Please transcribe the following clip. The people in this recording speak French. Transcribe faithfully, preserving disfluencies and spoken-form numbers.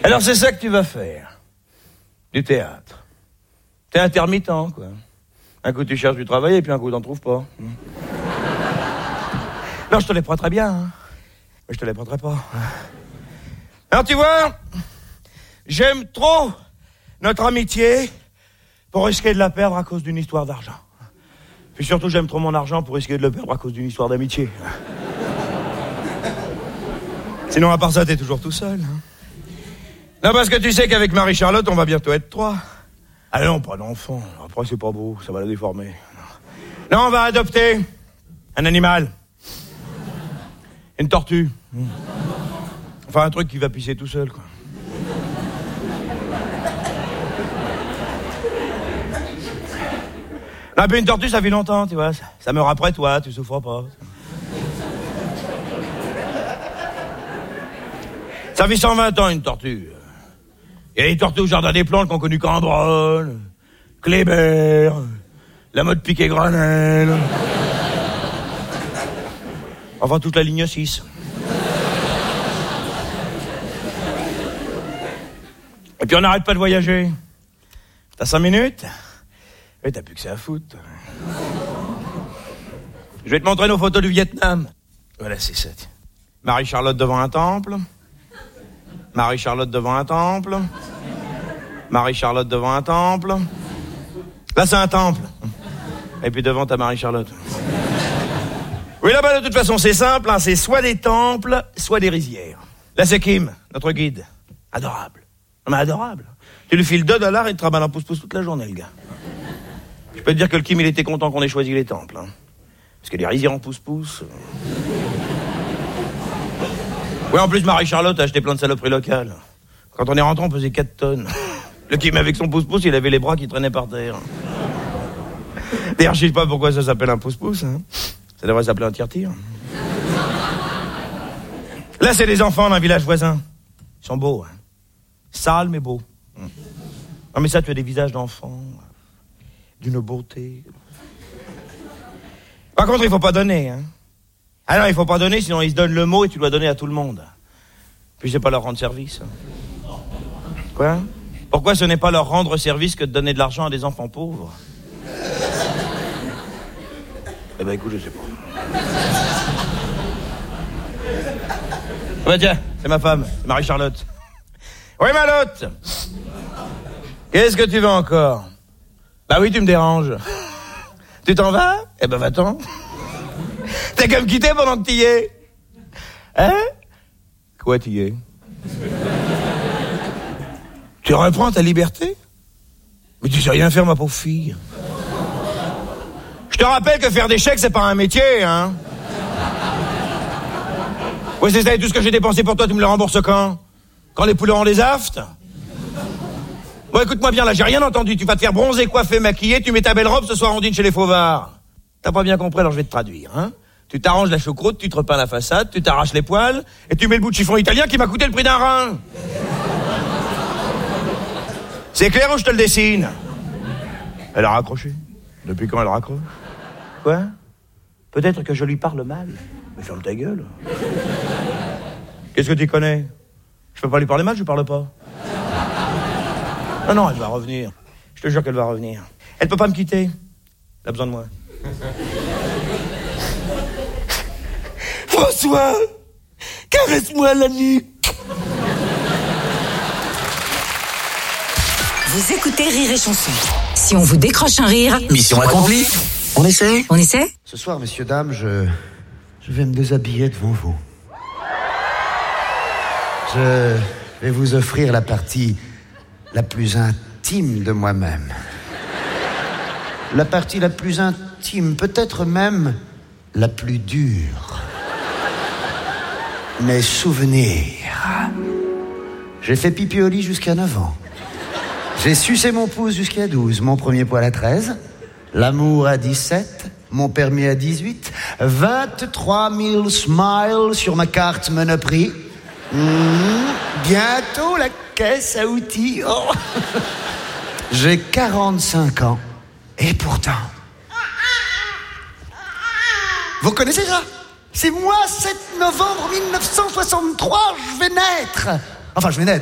Alors c'est ça que tu vas faire. Du théâtre. T'es intermittent, quoi. Un coup tu cherches du travail et puis un coup t'en trouves pas. Non, je te les prêterai bien, hein. Mais je te les prêterai pas. Alors tu vois, j'aime trop notre amitié pour risquer de la perdre à cause d'une histoire d'argent. Puis surtout, j'aime trop mon argent pour risquer de le perdre à cause d'une histoire d'amitié. Sinon, à part ça, t'es toujours tout seul. Hein. Non, parce que tu sais qu'avec Marie-Charlotte, on va bientôt être trois. Ah non, pas d'enfant. Après, c'est pas beau, ça va la déformer. Non, on va adopter un animal. Une tortue. Enfin, un truc qui va pisser tout seul, quoi. Non, puis une tortue, ça vit longtemps, tu vois. Ça, ça meurt après toi, tu souffres pas. Ça vit cent vingt ans, une tortue. Il y a les tortues au jardin des plantes qu'on connu Cambronne, Kléber, la mode piqué Granel. Enfin, toute la ligne six. Et puis on n'arrête pas de voyager. T'as cinq minutes ? Et t'as plus que ça à foutre. Je vais te montrer nos photos du Vietnam. Voilà, c'est ça. Marie-Charlotte devant un temple. Marie-Charlotte devant un temple. Marie-Charlotte devant un temple. Là, c'est un temple. Et puis devant, t'as Marie-Charlotte. Oui, là-bas, de toute façon, c'est simple. Hein, c'est soit des temples, soit des rizières. Là, c'est Kim, notre guide. Adorable. Non, mais adorable. Tu lui files deux dollars et il te travaille en pouce-pouce toute la journée, le gars. Je peux te dire que le Kim, il était content qu'on ait choisi les temples. Hein. Parce que les rizières en pouce-pouce... Oui, en plus, Marie-Charlotte a acheté plein de saloperies locales. Quand on est rentré, on pesait quatre tonnes. Le Kim, avec son pouce-pouce, il avait les bras qui traînaient par terre. D'ailleurs, je sais pas pourquoi ça s'appelle un pouce-pouce. Hein. Ça devrait s'appeler un tire-tire. Là, c'est des enfants d'un village voisin. Ils sont beaux, hein. Sales, mais beaux. Non, mais ça, tu as des visages d'enfants... d'une beauté. Par contre, il faut pas donner, hein. Ah non, il faut pas donner, sinon ils se donnent le mot et tu dois donner à tout le monde. Puis c'est pas leur rendre service. Quoi ? Pourquoi ce n'est pas leur rendre service que de donner de l'argent à des enfants pauvres ? Eh ben écoute, je sais pas. Ah bah tiens, c'est ma femme, c'est Marie-Charlotte. Oui, Malotte. Qu'est-ce que tu veux encore ? Bah oui, tu me déranges. Tu t'en vas ? Eh ben va-t'en. T'as qu'à me quitter pendant que t'y es. Hein ? Quoi t'y es ? Tu reprends ta liberté ? Mais tu sais rien faire, ma pauvre fille. Je te rappelle que faire des chèques, c'est pas un métier, hein ? Oui, c'est ça, et tout ce que j'ai dépensé pour toi, tu me le rembourses quand ? Quand les poulets ont les aftes ? Bon, écoute-moi bien, là, j'ai rien entendu. Tu vas te faire bronzer, coiffer, maquiller, tu mets ta belle robe ce soir en dîne chez les Fauvards. T'as pas bien compris, alors je vais te traduire, hein. Tu t'arranges la choucroute, tu te repeins la façade, tu t'arraches les poils, et tu mets le bout de chiffon italien qui m'a coûté le prix d'un rein. C'est clair ou je te le dessine ? Elle a raccroché. Depuis quand elle raccroche ? Quoi ? Peut-être que je lui parle mal. Mais ferme ta gueule. Qu'est-ce que tu connais ? Je peux pas lui parler mal, je lui parle pas. Non, non, elle va revenir. Je te jure qu'elle va revenir. Elle peut pas me quitter. Elle a besoin de moi. François, caresse-moi la nuque. Vous écoutez Rire et Chanson. Si on vous décroche un rire, mission accomplie. On essaie ? On essaie ? Ce soir, messieurs, dames, je... je vais me déshabiller devant vous. Je vais vous offrir la partie la plus intime de moi-même. La partie la plus intime, peut-être même la plus dure. Mes souvenirs. J'ai fait pipi au lit jusqu'à neuf ans. J'ai sucé mon pouce jusqu'à douze, mon premier poil à treize, l'amour à dix-sept, mon permis à dix-huit, vingt-trois mille smiles sur ma carte Monoprix. Mmh, bientôt la caisse à outils. Oh. J'ai quarante-cinq ans. Et pourtant... Vous connaissez ça ? C'est moi, sept novembre mille neuf cent soixante-trois, je vais naître. Enfin, je vais naître.